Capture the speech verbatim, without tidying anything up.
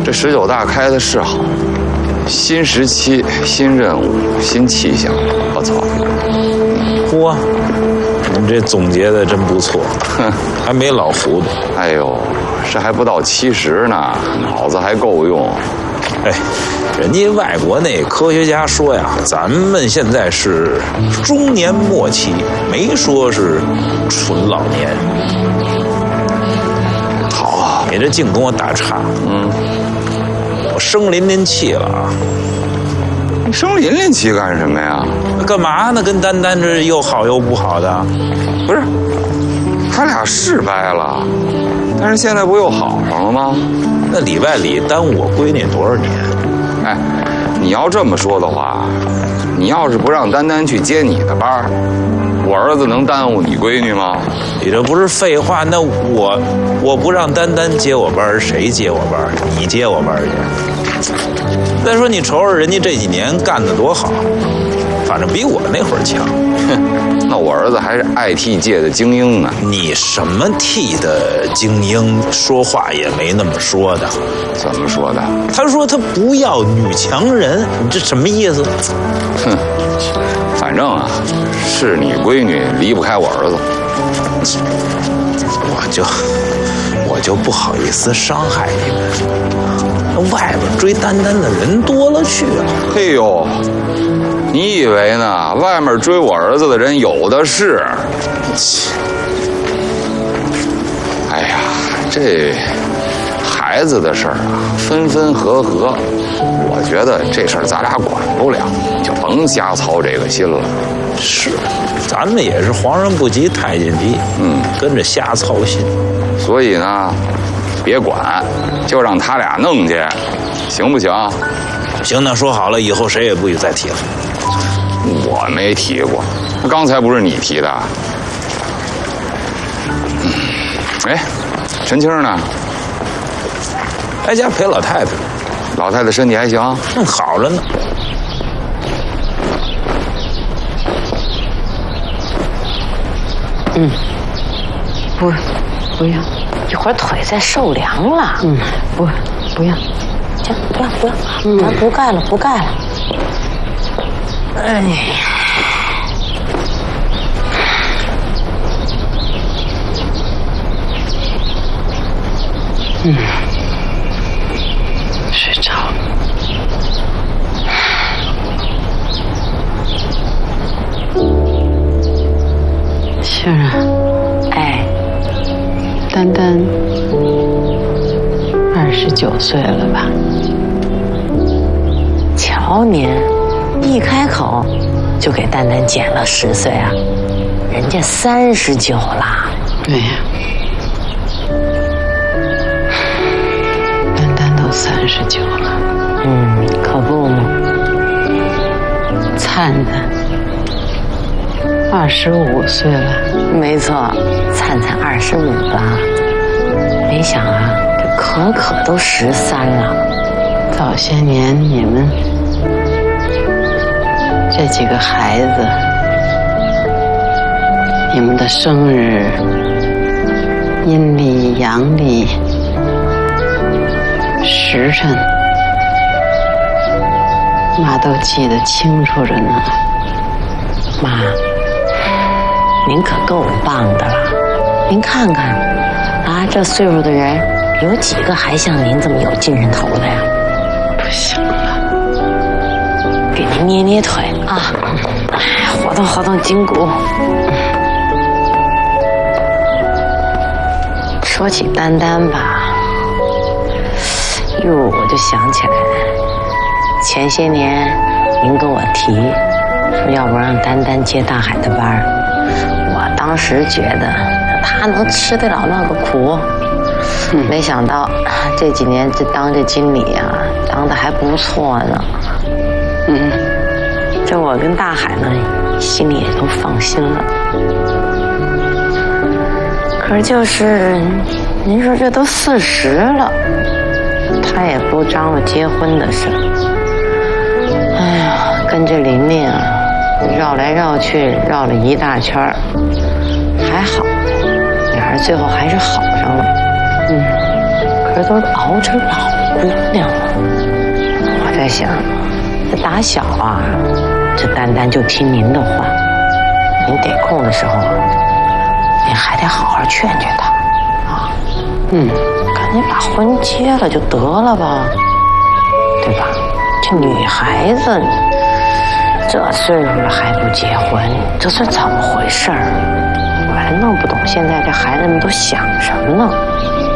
这十九大开的是好，新时期、新任务、新气象，我操！ 嚯，你这总结的真不错，哼，还没老糊涂。 哎呦，这还不到七十呢，脑子还够用。 哎，人家外国那科学家说呀，咱们现在是中年末期，没说是纯老年。好啊，你这净跟我打岔。嗯，我生淋淋气了啊！ 你生淋淋气干什么呀？ 干嘛呢？跟丹丹这又好又不好的？ 不是，他俩是掰了，但是现在不又好上了吗？ 那里外里耽误我闺女多少年？ 哎，你要这么说的话，你要是不让丹丹去接你的班，我儿子能耽误你闺女吗？ 你这不是废话？那我我不让丹丹接我班，谁接我班？你接我班去。再说你瞅瞅人家这几年干得多好，反正比我那会儿强。 哼，那我儿子还是 I T 界的精英呢。 你什么 T 的精英？说话也没那么说的。 怎么说的？ 他说他不要女强人，你这什么意思？ 哼，反正啊，是你闺女离不开我儿子。 我就我就不好意思伤害你们。那外边追丹丹的人多了去了。 嘿呦，你以为呢？外面追我儿子的人有的是。哎呀，这孩子的事儿啊，分分合合，我觉得这事儿咱俩管不了，就甭瞎操这个心了。 是，咱们也是皇上不急太监急，嗯，跟着瞎操心。 所以呢，别管，就让他俩弄去，行不行？ 行，那说好了，以后谁也不许再提了。 我没提过，刚才不是你提的。嗯，哎，陈青呢？ 在家陪老太太。 老太太身体还行？ 嗯，好着呢。 嗯，不，不要，一会儿腿再受凉了。嗯，不，不要，行，不要不要，嗯，咱不盖了不盖了。哎呀，嗯，睡着了。杏儿啊，哎，丹丹二十九岁了吧？ 瞧您，一开口就给丹丹减了十岁啊，人家三十九了。 对呀，丹丹都三十九了。 嗯，可不嘛。 灿灿二十五岁了。 没错，灿灿二十五了。没想啊，这可可都十三了。 早些年你们这几个孩子，你们的生日，阴历、阳历、时辰，妈都记得清楚着呢。 妈，您可够棒的了。您看看，啊，这岁数的人，有几个还像您这么有精神头的呀？ 不行了， 给您捏捏腿啊，哎，活动活动筋骨。说起丹丹吧，哟，我就想起来，前些年您跟我提说，要不让丹丹接大海的班，我当时觉得他能吃得了那个苦，嗯、没想到这几年这当这经理啊，当的还不错呢。嗯，这我跟大海呢，心里也都放心了。可是就是，您说这都四十了，他也不张罗结婚的事。哎呀，跟这琳琳啊，绕来绕去，绕了一大圈儿，还好，俩人最后还是好上了。嗯，可是都熬成老姑娘了。我在想，这打小啊，这丹丹就听您的话，您得空的时候，您还得好好劝劝她啊。嗯，赶紧把婚结了就得了吧，对吧？这女孩子这岁数了还不结婚，这是怎么回事儿？我还弄不懂现在这孩子们都想什么呢？